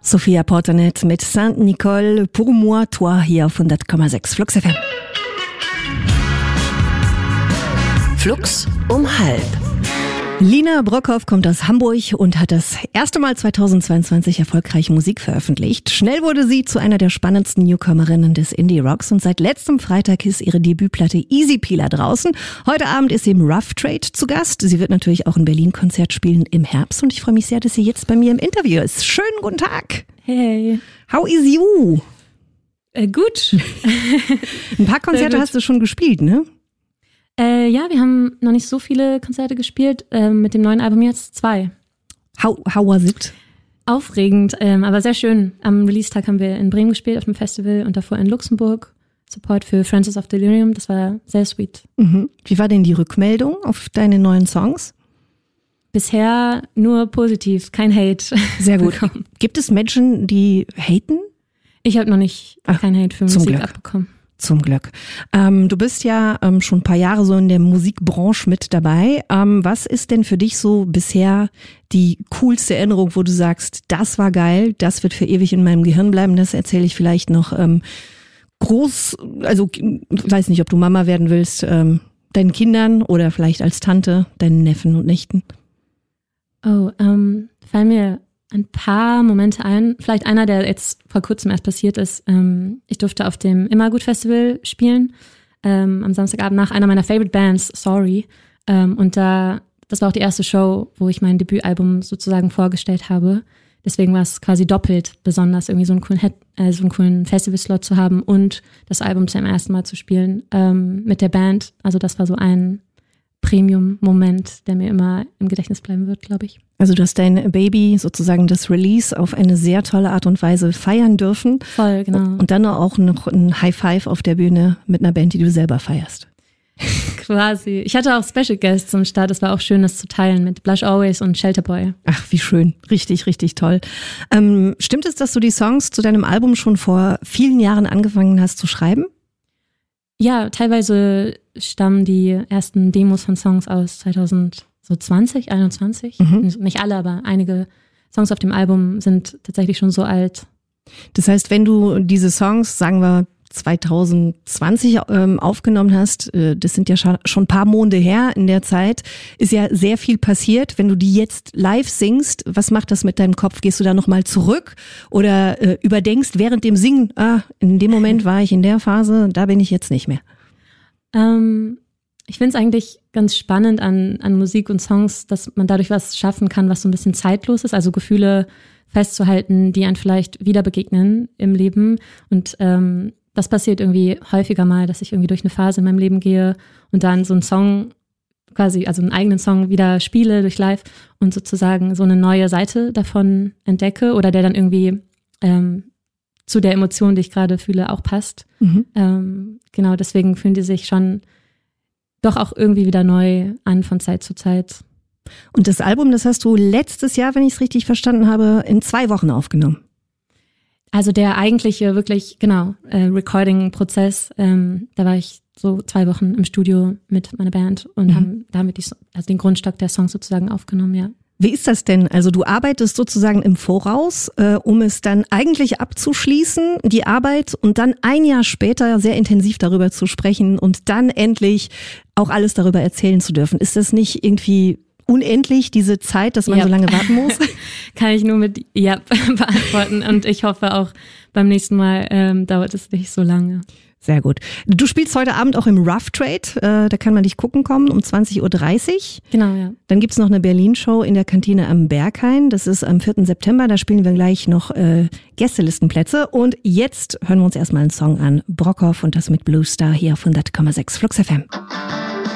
Sophia Portanet mit Saint-Nicole, Pour moi, toi, hier auf 100,6 Flux FM. Flux um halb. Lina Brockhoff kommt aus Hamburg und hat das erste Mal 2022 erfolgreich Musik veröffentlicht. Schnell wurde sie zu einer der spannendsten Newcomerinnen des Indie-Rocks und seit letztem Freitag ist ihre Debütplatte Easy Peeler draußen. Heute Abend ist sie im Rough Trade zu Gast. Sie wird natürlich auch in Berlin Konzert spielen im Herbst und ich freue mich sehr, dass sie jetzt bei mir im Interview ist. Schönen guten Tag. Hey. How is you? Gut. Ein paar Konzerte hast du schon gespielt, ne? Ja, wir haben noch nicht so viele Konzerte gespielt. Mit dem neuen Album jetzt 2. How was it? Aufregend, aber sehr schön. Am Release-Tag haben wir in Bremen gespielt auf dem Festival und davor in Luxemburg. Support für Francis of Delirium, das war sehr sweet. Mhm. Wie war denn die Rückmeldung auf deine neuen Songs? Bisher nur positiv, kein Hate. Sehr gut. Gibt es Menschen, die haten? Ich habe noch nicht kein Hate für Musik abbekommen. Zum Glück. Du bist ja schon ein paar Jahre so in der Musikbranche mit dabei. Was ist denn für dich so bisher die coolste Erinnerung, wo du sagst, das war geil, das wird für ewig in meinem Gehirn bleiben, das erzähle ich vielleicht noch groß, also ich weiß nicht, ob du Mama werden willst, deinen Kindern oder vielleicht als Tante, deinen Neffen und Nichten? Fallen mir ein paar Momente ein. Vielleicht einer, der jetzt vor kurzem erst passiert ist. Ich durfte auf dem Immergut-Festival spielen, am Samstagabend nach einer meiner Favorite Bands, Sorry. Und das war auch die erste Show, wo ich mein Debütalbum sozusagen vorgestellt habe. Deswegen war es quasi doppelt besonders, irgendwie so einen coolen Festival-Slot zu haben und das Album zum ersten Mal zu spielen mit der Band. Also das war so ein Premium-Moment, der mir immer im Gedächtnis bleiben wird, glaube ich. Also du hast dein Baby, sozusagen das Release, auf eine sehr tolle Art und Weise feiern dürfen. Voll, genau. Und dann auch noch ein High Five auf der Bühne mit einer Band, die du selber feierst. Quasi. Ich hatte auch Special Guests zum Start. Es war auch schön, das zu teilen mit Blush Always und Shelterboy. Ach, wie schön. Richtig, richtig toll. Stimmt es, dass du die Songs zu deinem Album schon vor vielen Jahren angefangen hast zu schreiben? Ja, teilweise stammen die ersten Demos von Songs aus 2020, 21. Nicht alle, aber einige Songs auf dem Album sind tatsächlich schon so alt. Das heißt, wenn du diese Songs, sagen wir 2020 aufgenommen hast, das sind ja schon ein paar Monate her in der Zeit, ist ja sehr viel passiert. Wenn du die jetzt live singst, was macht das mit deinem Kopf? Gehst du da nochmal zurück oder überdenkst während dem Singen, in dem Moment war ich in der Phase, da bin ich jetzt nicht mehr? Ich finde es eigentlich ganz spannend an Musik und Songs, dass man dadurch was schaffen kann, was so ein bisschen zeitlos ist, also Gefühle festzuhalten, die einem vielleicht wieder begegnen im Leben. Und das passiert irgendwie häufiger mal, dass ich irgendwie durch eine Phase in meinem Leben gehe und dann so einen Song quasi, also einen eigenen Song wieder spiele durch live und sozusagen so eine neue Seite davon entdecke oder der dann irgendwie zu der Emotion, die ich gerade fühle, auch passt. Genau, deswegen fühlen die sich schon doch auch irgendwie wieder neu an von Zeit zu Zeit. Und das Album, das hast du letztes Jahr, wenn ich es richtig verstanden habe, in 2 Wochen aufgenommen. Also der eigentliche wirklich, Recording-Prozess, da war ich so 2 Wochen im Studio mit meiner Band und haben damit den Grundstock der Songs sozusagen aufgenommen, ja. Wie ist das denn? Also du arbeitest sozusagen im Voraus, um es dann eigentlich abzuschließen, die Arbeit, und dann ein Jahr später sehr intensiv darüber zu sprechen und dann endlich auch alles darüber erzählen zu dürfen. Ist das nicht irgendwie unendlich, diese Zeit, dass man so lange warten muss? Kann ich nur mit Ja beantworten und ich hoffe auch beim nächsten Mal dauert es nicht so lange. Sehr gut. Du spielst heute Abend auch im Rough Trade, da kann man dich gucken kommen um 20.30 Uhr. Genau, ja. Dann gibt's noch eine Berlin-Show in der Kantine am Berghain, das ist am 4. September, da spielen wir gleich noch Gästelistenplätze und jetzt hören wir uns erstmal einen Song an, Brockhoff und das mit Blue Star hier auf 100,6 Flux FM.